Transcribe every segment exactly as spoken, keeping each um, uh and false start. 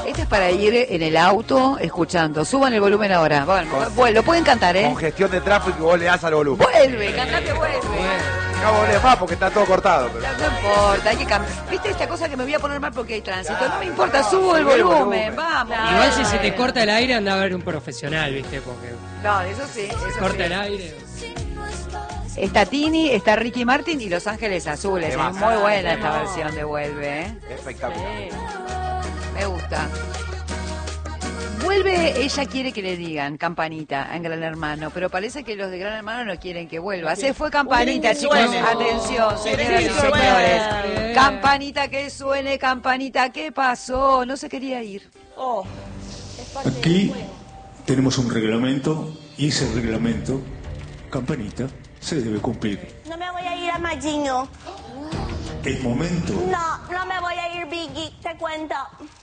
Este es para ir en el auto escuchando. Suban el volumen ahora. Bueno, bueno, lo pueden cantar, ¿eh? Con gestión de tráfico y vos le das al volumen. Vuelve, cantate, vuelve. No volvés más porque está todo cortado. Pero... No importa, hay que cambiar. ¿Viste esta cosa que me voy a poner mal porque hay tránsito? No me importa, subo el volumen, vamos. Igual si se te corta el aire, anda a ver un profesional, ¿viste? Porque no, eso sí. se eso corta sí. el aire. Está Tini, está Ricky Martin y Los Ángeles Azules. Es muy buena esta versión de Vuelve, ¿eh? Espectacular. Me gusta. Vuelve, ella quiere que le digan Campanita en Gran Hermano, pero parece que los de Gran Hermano no quieren que vuelva. Se fue Campanita, chicos. Atención, señoras y señores. Campanita que suene, Campanita, ¿qué pasó? No se quería ir. Oh. Aquí tenemos un reglamento y ese reglamento, Campanita, se debe cumplir. No me voy a ir a Magino. Es momento. No, no me voy a ir, Vicky, te cuento.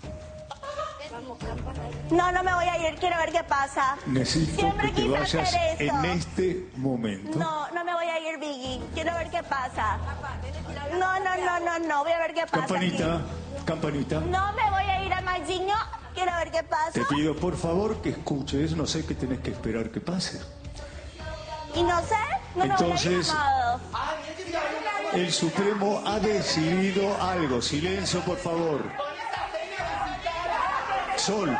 No, no me voy a ir, quiero ver qué pasa. Necesito Siempre que te quise vayas hacer eso. en este momento. No, no me voy a ir, Vicky, quiero ver qué pasa. No, no, no, no, no, voy a ver qué pasa. Campanita, aquí. Campanita. No me voy a ir a Magino, quiero ver qué pasa. Te pido por favor que escuches, no sé qué tenés que esperar que pase. Y no sé, no Entonces, me llamado. El Supremo ha decidido algo. Silencio, por favor. Sol.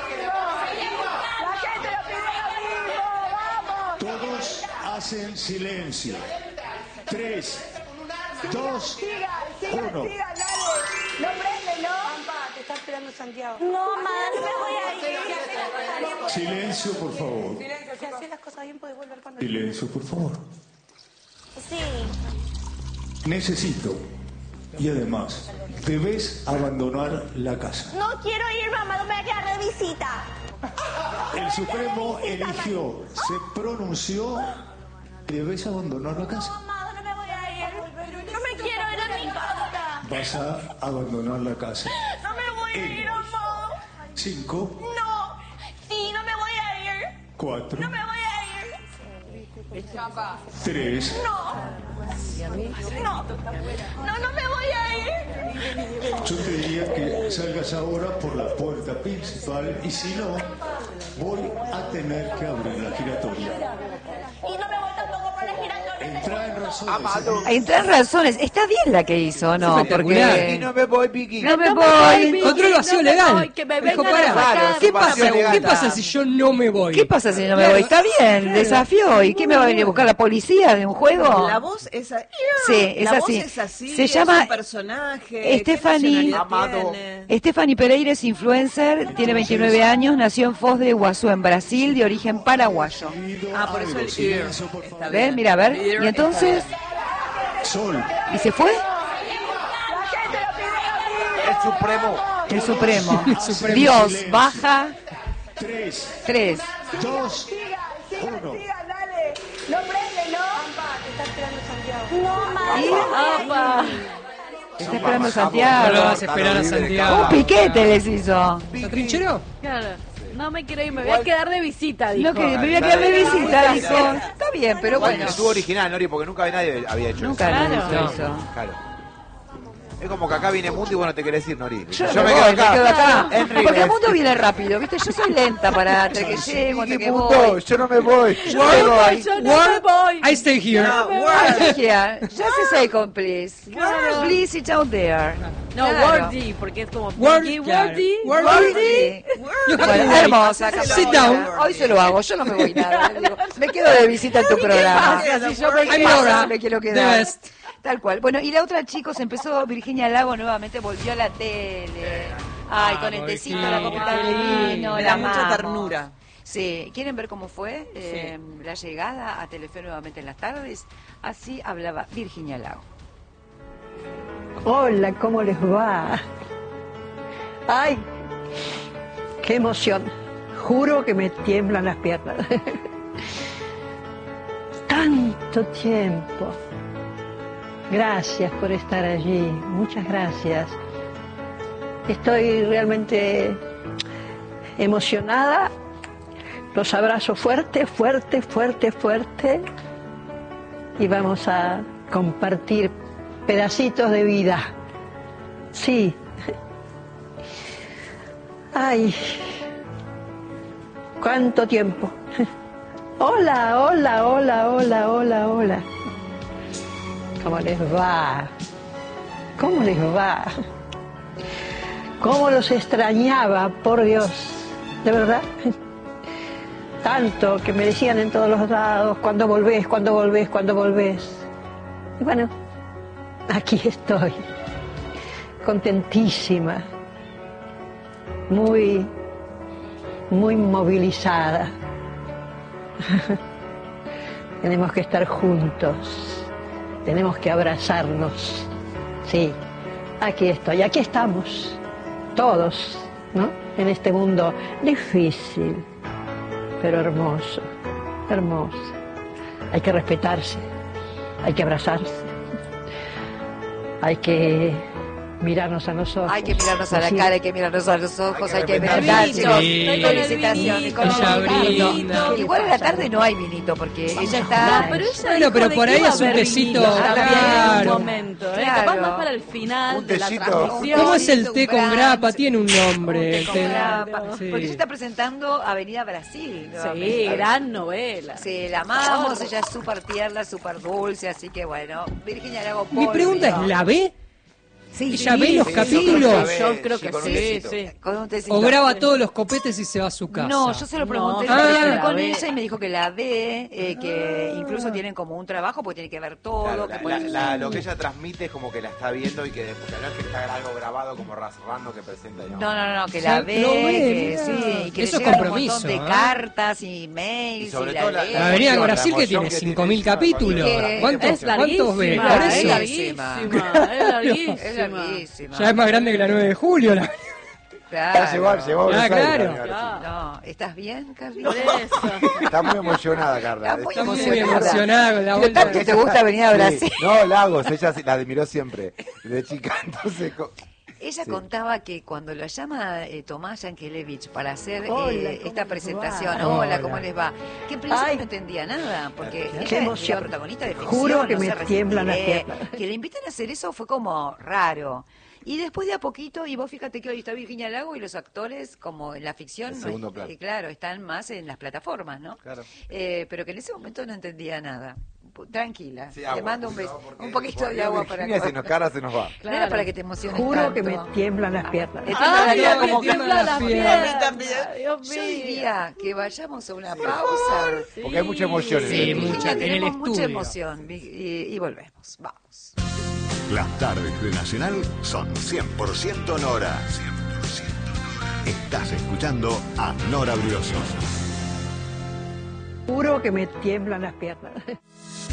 Todos hacen silencio. Tres, dos, uno. No prende, ¿no? Te está esperando Santiago. No, madre, no me voy a ir. Silencio, por favor. Si haces las cosas bien, puedes volver cuando... Silencio, por favor. Sí. Necesito, y además, debes abandonar la casa. No quiero ir, mamá, no me voy a quedar de visita. El Supremo eligió, se pronunció, debes abandonar la casa. No, mamá, no me voy a ir. No me quiero ir a mi casa. Vas a abandonar la casa. No me voy a ir, mamá. Cinco. No. Sí, no me voy a ir. Cuatro. No me voy a ir. Tres. No. No. No, no me voy a ir. Yo te diría que salgas ahora por la puerta principal y si no, voy a tener que abrir la giratoria. Y no me voy tampoco por la giratoria. Entra en razones. Entra en razones. Está bien la que hizo, ¿no? Espectacular. Porque... Y no me voy, Vicky. No me No me voy. voy, Vicky. Control vacío No me legal. voy, que me Dijo, vengan a pará, sacar. Claro, ¿qué es pasa, vacío legal. ¿qué pasa si yo no me voy? ¿Qué pasa si no me Claro. voy? Está bien, desafío. ¿Y qué me va a venir a buscar la policía de un juego? La voz es así. Sí, es la así. voz es así. Se es llama un personaje. Stephanie- ¿Qué nacionalidad Amado. tiene? Stephanie Pereira es influencer, tiene veintinueve años, nació en Foz de Iguazú, en Brasil, de origen paraguayo. Ah, por eso el Silencio, por Está favor. ¿Ven? bien. Mira, a ver. Ear Y entonces, está Sol. ¿y se fue? El Supremo. El Supremo. El Supremo. Dios, Silencio. baja. Tres. Tres. Dos. Uno. Dale. No prende, ¿no? Te está esperando Santiago. No, madre. Y- ¡Apa! Está esperando No lo Santiago. vas a esperar a Un Santiago. piquete les hizo. ¿Se trincheró? Claro. No me quiero ir, me voy a quedar de visita, dijo. No, que me voy a quedar de visita, dijo. Está bien, pero Igual bueno. estuvo original, Nori, porque nunca nadie había hecho Nunca eso. nadie Claro. hizo eso. Claro. Es como que acá viene Mundo y vos no te querés ir, Nori. Yo, Yo me, me voy, quedo acá. me quedo acá. Henry Porque el es- mundo viene rápido, ¿viste? Yo soy lenta para entre que llego, entre que Mundo, voy. yo no me voy. Yo no me No, voy. yo no me voy. I stay here. No, I'm word. here. Just a second, please. Please, it's out there. No, Claro. Wordy, porque es como Word, Vicky, claro. Wordy. Word. Wordy. You have Bueno, to wait. hermosa. Sit down. Hoy se lo hago, yo no me voy nada. Digo, me quedo de visita en tu programa. pasa si yo me ¿Qué I'm pasa Laura, si me quiero the quedar? best. Tal cual. Bueno, y la otra, chicos, empezó Virginia Lago nuevamente, volvió a la tele. Ay, con el tecito, la copita de vino, Me la da mucha amamos. ternura. Sí, ¿quieren ver cómo fue eh, la llegada a Telefe nuevamente en las tardes? Así hablaba Virginia Lago. Hola, ¿cómo les va? ¡Ay! ¡Qué emoción! Juro que me tiemblan las piernas. Tanto tiempo. Gracias por estar allí. Muchas gracias. Estoy realmente emocionada. Los abrazo fuerte, fuerte, fuerte, fuerte. Y vamos a compartir pedacitos de vida. Sí. Ay, cuánto tiempo. Hola, hola, hola, hola, hola, hola. ¿Cómo les va? ¿Cómo les va? ¿Cómo los extrañaba, por Dios? ¿De verdad? Tanto que me decían en todos los lados, ¿cuándo volvés, cuándo volvés, cuándo volvés? Y bueno, aquí estoy, contentísima, muy, muy movilizada. Tenemos que estar juntos, tenemos que abrazarnos. Sí, aquí estoy, aquí estamos, todos, ¿no? En este mundo difícil, pero hermoso, hermoso. Hay que respetarse, hay que abrazarse, hay que mirarnos a los ojos. Hay que mirarnos a la decir, cara, hay que mirarnos a los ojos, hay que, Hay que merendar, respetarse. chicos. Sí. Felicitaciones. Con el Ella vinito. brinda. Igual a la tarde no hay vinito porque ella No, está... pero ella Bueno, dijo pero de por que ahí iba a es un haber tecito, vinito también en claro. un momento, ¿eh? Claro. Capaz más para el final Un de la tecito. transmisión. ¿Cómo es el Un té con brunch. grapa? Tiene un nombre. Un té el con té- grapa. Sí. Porque ella está presentando Avenida Brasil. Sí, nuevamente. gran novela. Sí, la amamos, ella es súper tierna, súper dulce, así que bueno, Virginia Lago Mi pregunta es, ¿la ve? Sí, ¿Ella sí, ve los sí, capítulos? sí, Yo creo que con un sí, tecito. sí. con un tecito. ¿O graba todos los copetes y se va a su casa? No, yo se lo pregunté, No, yo ah, hablé la con ve. ella y me dijo que la ve, eh, que incluso tienen como un trabajo porque tiene que ver todo. Claro, que la- por la- eso- la- lo que ella transmite es como que la está viendo y que después que no es que está algo grabado como rasrando que presenta. No, no, no, que Ya la ve, lo ve, que mira. sí, que Eso le es llegan un compromiso, montón de ¿eh? cartas y mails Y y, sobre la todo la- lee. La Avenida La Brasil que emoción tiene que cinco tiene mil encima, capítulos. que ¿Cuántos, Es ¿Cuántos ve? larguísima, Por Claro, es eso. larguísima, es Es larguísima. larguísima. Ya es más grande que la nueve de julio. la- Claro. Ya llegó, llegó a Buenos Ah, Aires, claro. la Avenida No, ¿estás bien, Carly? Por eso. Está muy emocionada, Carla. Está muy Está muy emocionada. emocionada con la vuelta. Porque te gusta Avenida Sí. Brasil. No, Lagos, ella sí la admiró siempre, de chica, entonces... co- Ella Sí. contaba que cuando lo llama eh, Tomás Yankelevich para hacer Hola, eh, ¿cómo esta les presentación, va? hola, Hola. ¿cómo les va? Que en principio Ay. no entendía nada, porque Qué ella es la emoción. protagonista de ficción, Juro que no me se tiemblan las resistiré. piernas. Que le inviten a hacer eso fue como raro. Y después de a poquito, y vos fíjate que hoy está Virginia Lago y los actores, como en la ficción, En no segundo es- plano. eh, claro, están más en las plataformas, ¿no? Claro. Eh, pero que en ese momento no entendía nada. Pu- Tranquila, Sí, te agua, mando un por beso, favor, porque- un poquito de porque agua para Virginia, si nos cara se nos va. No era para que te emociones Juro tanto. que me tiemblan las piernas. Te Ay, tiembla a la mí como me que- tiemblan las A mí piernas. también. Dios Yo mío. diría que vayamos a una pausa. Porque hay mucha emoción en Sí, el Virginia, mucha, en el tenemos mucha estudio. emoción Vi- y, y volvemos. Vamos. Las tardes de Nacional son cien por ciento Nora. cien por ciento Nora. Estás escuchando a Nora Brioso. Juro que me tiemblan las piernas.